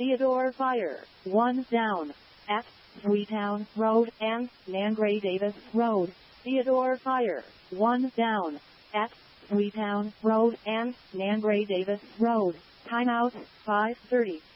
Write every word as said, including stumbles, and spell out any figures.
Theodore Fire, one down, at Sweetown Road and Nangray Davis Road. Theodore Fire, one down, at Sweetown Road and Nangray Davis Road. Timeout, five thirty.